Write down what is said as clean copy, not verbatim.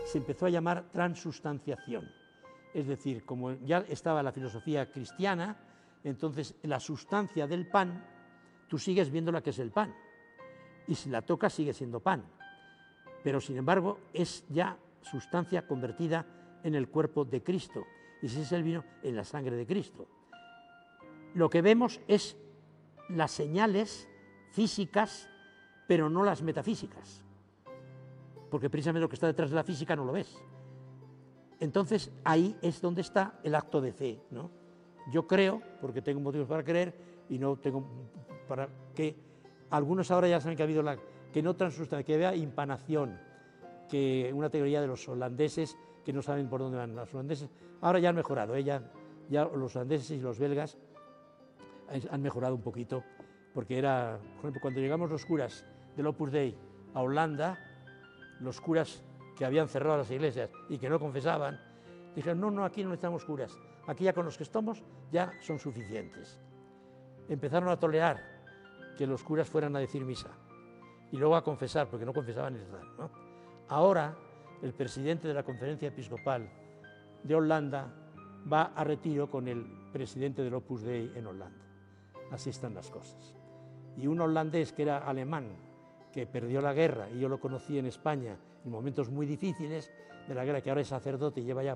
se empezó a llamar transustanciación. Es decir, como ya estaba la filosofía cristiana, entonces la sustancia del pan, tú sigues viendo la que es el pan, y si la tocas sigue siendo pan, pero sin embargo es ya sustancia convertida en el cuerpo de Cristo, y si es el vino, en la sangre de Cristo. Lo que vemos es las señales físicas, pero no las metafísicas, porque precisamente lo que está detrás de la física no lo ves. Entonces ahí es donde está el acto de fe, ¿no? Yo creo, porque tengo motivos para creer, y no tengo para que algunos ahora ya saben que ha habido que no transustancia, que había impanación, que una teoría de los holandeses que no saben por dónde van los holandeses. Ahora ya han mejorado, ya los holandeses y los belgas han mejorado un poquito, porque era, por ejemplo, cuando llegamos los curas del Opus Dei a Holanda, los curas que habían cerrado las iglesias y que no confesaban, dijeron, no, aquí no necesitamos curas, aquí ya con los que estamos ya son suficientes. Empezaron a tolerar que los curas fueran a decir misa y luego a confesar, porque no confesaban Israel, ¿no? Ahora el presidente de la Conferencia Episcopal de Holanda va a retiro con el presidente del Opus Dei en Holanda. Así están las cosas. Y un holandés que era alemán, que perdió la guerra, y yo lo conocí en España en momentos muy difíciles de la guerra, que ahora es sacerdote y lleva ya